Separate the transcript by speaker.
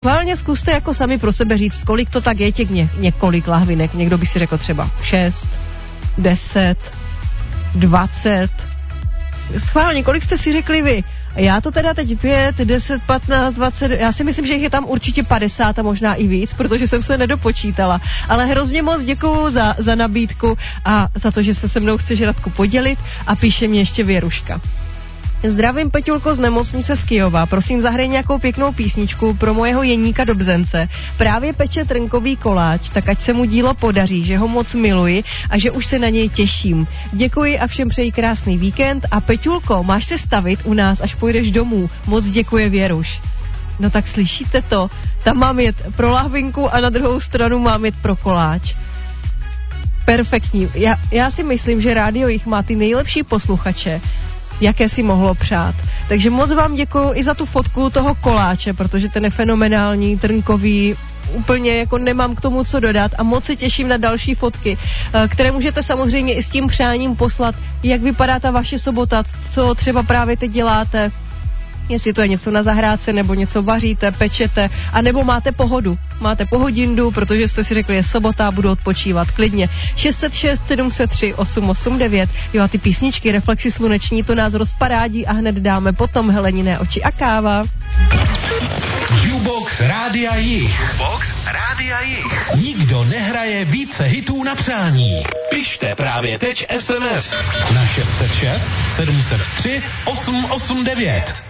Speaker 1: schválně zkuste jako sami pro sebe říct, kolik to tak je těch několik lahvinek. Někdo by si řekl třeba 6, 10, 20. Schválně, kolik jste si řekli vy? Já to teda teď 5, 10, 15, 20, já si myslím, že jich je tam určitě 50 a možná i víc, protože jsem se nedopočítala. Ale hrozně moc děkuju za nabídku a za to, že se mnou chceš, Radku, podělit, a píše mě ještě Věruška. Zdravím, Peťulko, z nemocnice z Kyjova. Prosím, zahraj nějakou pěknou písničku pro mojeho Jeníka do Bzence. Právě peče trnkový koláč, tak ať se mu dílo podaří, že ho moc miluji a že už se na něj těším. Děkuji a všem přeji krásný víkend. A Peťulko, máš se stavit u nás, až půjdeš domů. Moc děkuje Věruš. No tak slyšíte to? Tam mám jet pro lahvinku a na druhou stranu mám jet pro koláč. Perfektní. Já si myslím, že rádio jich má ty nejlepší posluchače, jaké si mohlo přát. Takže moc vám děkuju i za tu fotku toho koláče, protože ten je fenomenální, trnkový, úplně jako nemám k tomu co dodat a moc se těším na další fotky, které můžete samozřejmě i s tím přáním poslat, jak vypadá ta vaše sobota, co třeba právě teď děláte, jestli to je něco na zahrádce, nebo něco vaříte, pečete, anebo máte pohodu. Máte pohodindu, protože jste si řekli, je sobota, budu odpočívat klidně. 606 703 889. Jo, a ty písničky Reflexy sluneční, to nás rozparádí a hned dáme potom Heleniné oči a káva.
Speaker 2: Jukebox Rádia Jich. Jukebox Rádia Jich. Nikdo nehraje více hitů na přání. Pište právě teď SMS na 606 703 889.